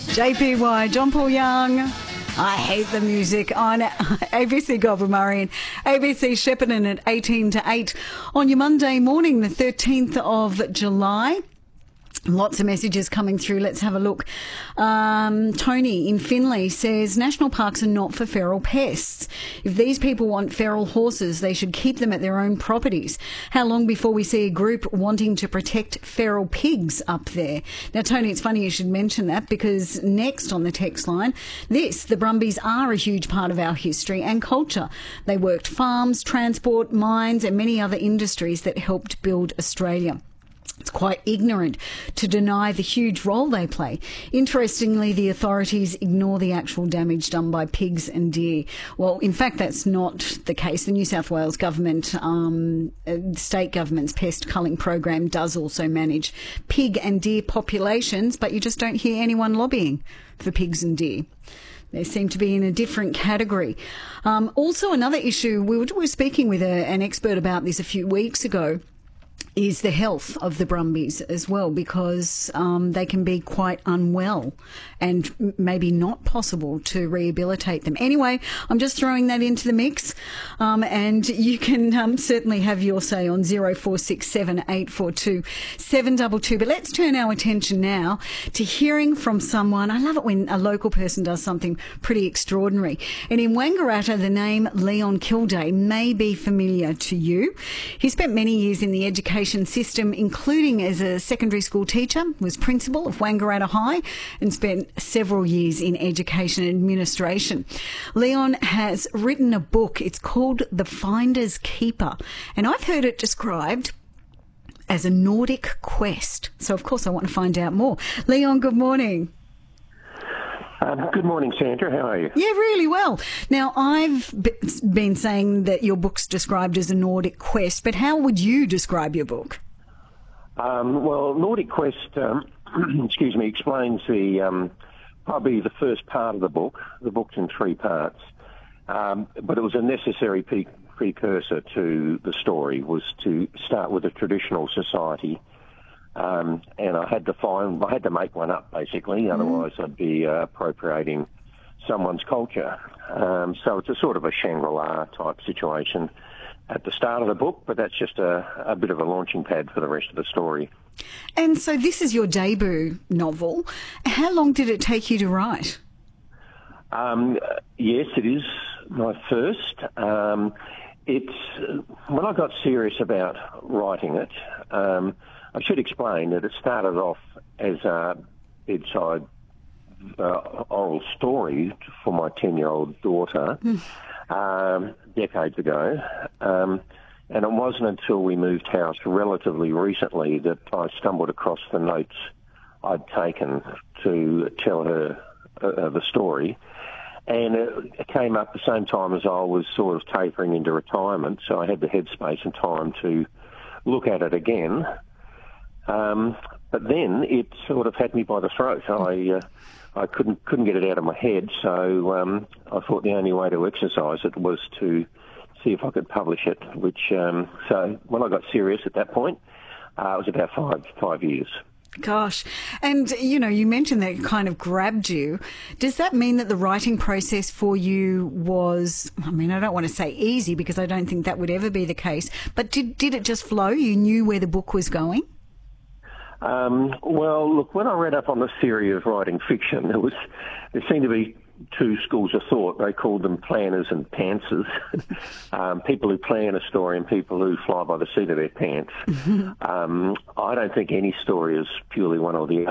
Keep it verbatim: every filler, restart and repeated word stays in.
J P Y, John Paul Young. I hate the music on A B C Goulburn Murray and A B C Shepparton at eighteen to eight on your Monday morning, the thirteenth of July. Lots of messages coming through. Let's have a look. Um, Tony in Finley says, national parks are not for feral pests. If these people want feral horses, they should keep them at their own properties. How long before we see a group wanting to protect feral pigs up there? Now, Tony, it's funny you should mention that, because next on the text line, this, the Brumbies are a huge part of our history and culture. They worked farms, transport, mines and many other industries that helped build Australia. It's quite ignorant to deny the huge role they play. Interestingly, the authorities ignore the actual damage done by pigs and deer. Well, in fact, that's not the case. The New South Wales government, um, state government's pest culling program does also manage pig and deer populations, but you just don't hear anyone lobbying for pigs and deer. They seem to be in a different category. Um, also, another issue, we were, we were speaking with a, an expert about this a few weeks ago, is the health of the Brumbies as well, because um, they can be quite unwell and maybe not possible to rehabilitate them. Anyway, I'm just throwing that into the mix, um, and you can um, certainly have your say on zero four six seven eight four two seven two two. But let's turn our attention now to hearing from someone. I love it when a local person does something pretty extraordinary. And in Wangaratta, the name Leon Kilday may be familiar to you. He spent many years in the education system, including as a secondary school teacher, was principal of Wangaratta High and spent several years in education administration. Leon has written a book. It's called The Finder's Keeper, and I've heard it described as a Nordic quest. So, of course, I want to find out more. Leon, good morning. Um, good morning, Sandra. How are you? Yeah, really well. Now, I've b- been saying that your book's described as a Nordic quest, but how would you describe your book? Um, well, Nordic Quest, um, excuse me, explains the um, probably the first part of the book. The book's in three parts, um, but it was a necessary pe- precursor to the story, was to start with a traditional society. Um, and I had to find, I had to make one up, basically, mm. otherwise I'd be uh, appropriating someone's culture. Um, so it's a sort of a Shangri-La type situation at the start of the book, but that's just a, a bit of a launching pad for the rest of the story. And so this is your debut novel. How long did it take you to write? Um, yes, it is my first. Um, it's when I got serious about writing it, um, I should explain that it started off as a bedside uh, oral story for my ten-year-old daughter mm. um, decades ago. Um, and it wasn't until we moved house relatively recently that I stumbled across the notes I'd taken to tell her uh, the story. And it came up the same time as I was sort of tapering into retirement, so I had the headspace and time to look at it again. Um, but then it sort of had me by the throat. I uh, I couldn't couldn't get it out of my head, so um, I thought the only way to exercise it was to see if I could publish it. Which um, so when I got serious at that point, uh, it was about five five years. Gosh. And, you know, you mentioned that it kind of grabbed you. Does that mean that the writing process for you was, I mean, I don't want to say easy, because I don't think that would ever be the case, but did did it just flow? You knew where the book was going? Um, well, look, when I read up on the theory of writing fiction, there was there seemed to be two schools of thought. They called them planners and pantsers. um, people who plan a story and people who fly by the seat of their pants. um, I don't think any story is purely one or the other.